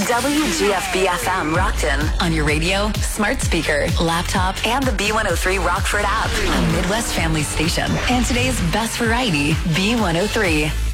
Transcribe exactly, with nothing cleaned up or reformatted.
W G F B F M Rockton. On your radio, smart speaker, laptop, and the B one oh three Rockford app. A Midwest family station. And today's best variety, B one oh three.